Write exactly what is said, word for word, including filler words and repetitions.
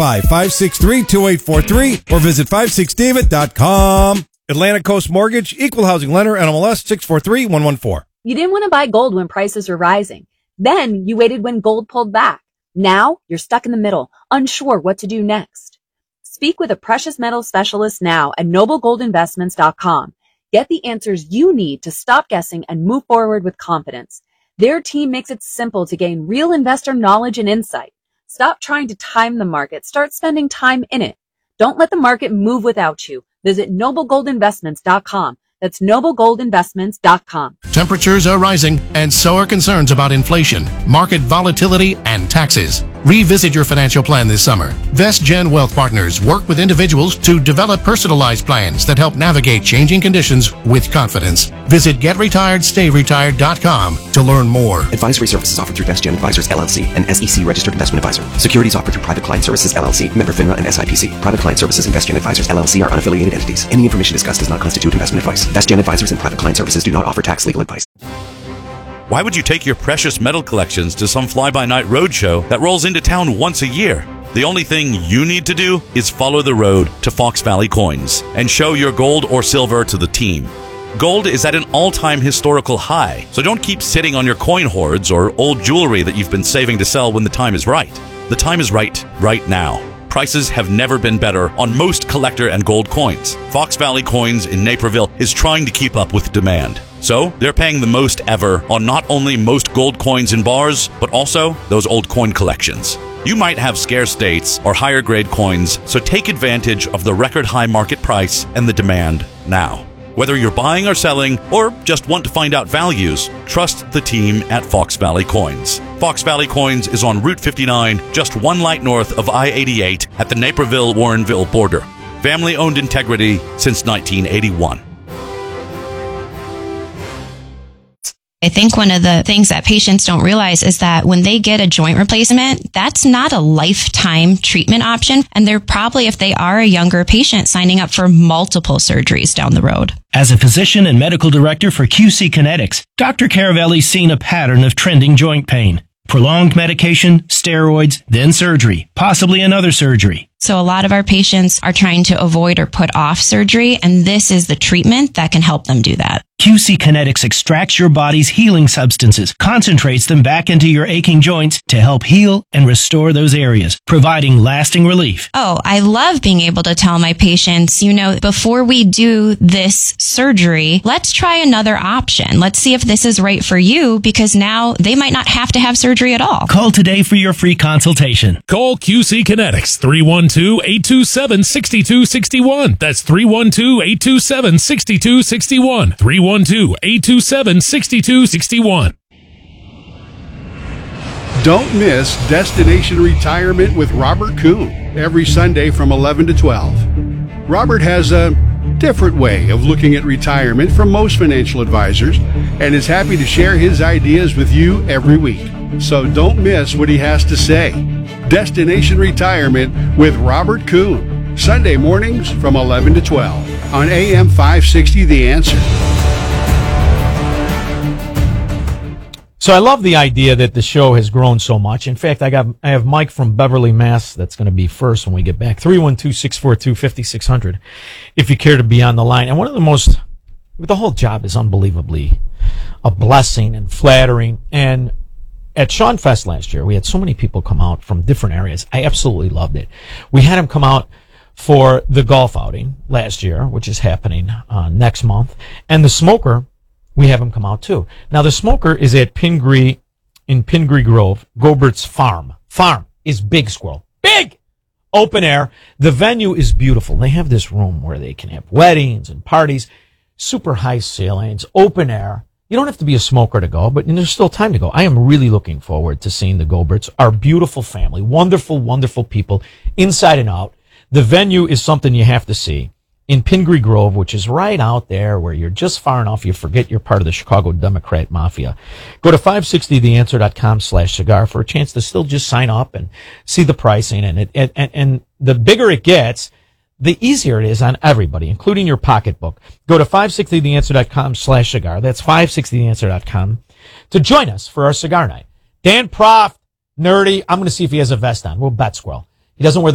five six three, two eight four three or visit five six david dot com. Atlantic Coast Mortgage, Equal Housing Lender, N M L S six four three one one four. You didn't want to buy gold when prices were rising. Then you waited when gold pulled back. Now you're stuck in the middle, unsure what to do next. Speak with a precious metal specialist now at noble gold investments dot com. Get the answers you need to stop guessing and move forward with confidence. Their team makes it simple to gain real investor knowledge and insight. Stop trying to time the market. Start spending time in it. Don't let the market move without you. Visit noble gold investments dot com. That's noble gold investments dot com. Temperatures are rising, and so are concerns about inflation, market volatility, and taxes. Revisit your financial plan this summer. VestGen Wealth Partners work with individuals to develop personalized plans that help navigate changing conditions with confidence. Visit get retired stay retired dot com to learn more. Advisory services offered through VestGen Advisors, L L C, an S E C registered investment advisor. Securities offered through Private Client Services, L L C, member FINRA and S I P C. Private Client Services and VestGen Advisors, L L C are unaffiliated entities. Any information discussed does not constitute investment advice. VestGen Advisors and Private Client Services do not offer tax legal advice. Why would you take your precious metal collections to some fly-by-night roadshow that rolls into town once a year? The only thing you need to do is follow the road to Fox Valley Coins and show your gold or silver to the team. Gold is at an all-time historical high, so don't keep sitting on your coin hoards or old jewelry that you've been saving to sell when the time is right. The time is right, right now. Prices have never been better on most collector and gold coins. Fox Valley Coins in Naperville is trying to keep up with demand. So they're paying the most ever on not only most gold coins in bars, but also those old coin collections. You might have scarce dates or higher grade coins, so take advantage of the record high market price and the demand now. Whether you're buying or selling, or just want to find out values, trust the team at Fox Valley Coins. Fox Valley Coins is on Route fifty-nine, just one light north of I eighty-eight at the Naperville-Warrenville border. Family-owned integrity since nineteen eighty-one. I think one of the things that patients don't realize is that when they get a joint replacement, that's not a lifetime treatment option. And they're probably, if they are a younger patient, signing up for multiple surgeries down the road. As a physician and medical director for Q C Kinetics, Doctor Caravelli's seen a pattern of trending joint pain. Prolonged medication, steroids, then surgery, possibly another surgery. So a lot of our patients are trying to avoid or put off surgery, and this is the treatment that can help them do that. Q C Kinetics extracts your body's healing substances, concentrates them back into your aching joints to help heal and restore those areas, providing lasting relief. Oh, I love being able to tell my patients, you know, before we do this surgery, let's try another option. Let's see if this is right for you, because now they might not have to have surgery at all. Call today for your free consultation. Call Q C Kinetics, three one two, eight two seven, six two six one. That's three one two, eight two seven, six two six one. three one two, eight two seven, six two six one. Don't miss Destination Retirement with Robert Kuhn every Sunday from eleven to twelve. Robert has a different way of looking at retirement from most financial advisors and is happy to share his ideas with you every week. So don't miss what he has to say. Destination Retirement with Robert Kuhn, Sunday mornings from eleven to twelve on A M five sixty The Answer. So I love the idea that the show has grown so much. In fact, I got I have Mike from Beverly, Mass. That's going to be first when we get back. three one two, six four two, five six zero zero if you care to be on the line. And one of the most, the whole job is unbelievably a blessing and flattering. And at Sean Fest last year, we had so many people come out from different areas. I absolutely loved it. We had them come out for the golf outing last year, which is happening uh, next month. And the Smoker, we have him come out too. Now the Smoker is at Pingree, in Pingree Grove, Gobert's Farm. Farm is Big Squirrel. Big! Open air. The venue is beautiful. They have this room where they can have weddings and parties, super high ceilings, open air. You don't have to be a smoker to go, but there's still time to go. I am really looking forward to seeing the Goberts, our beautiful family, wonderful, wonderful people, inside and out. The venue is something you have to see. In Pingree Grove, which is right out there where you're just far enough you forget you're part of the Chicago Democrat Mafia. Go to five sixty the answer dot com slash cigar for a chance to still just sign up and see the pricing. And, it, and, and, and the bigger it gets, the easier it is on everybody, including your pocketbook. Go to five sixty the answer dot com slash cigar. That's five sixty the answer dot com to join us for our cigar night. Dan Proft, nerdy. I'm going to see if he has a vest on. We'll bet, Squirrel. He doesn't wear the